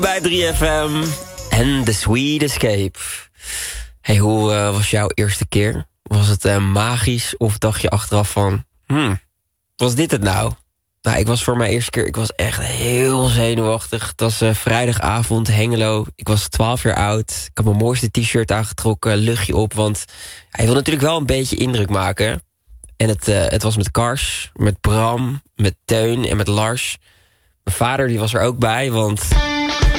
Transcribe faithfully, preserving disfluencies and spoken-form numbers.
Bij drie F M en The Sweet Escape. Hey, hoe uh, was jouw eerste keer? Was het uh, magisch of dacht je achteraf van... Hmm, was dit het nou? Nou, ik was voor mijn eerste keer... Ik was echt heel zenuwachtig. Het was uh, vrijdagavond, Hengelo. Ik was twaalf jaar oud. Ik had mijn mooiste t-shirt aangetrokken, luchtje op. Want hij wil natuurlijk wel een beetje indruk maken. En het, uh, het was met Kars, met Bram, met Teun en met Lars. Mijn vader die was er ook bij, want...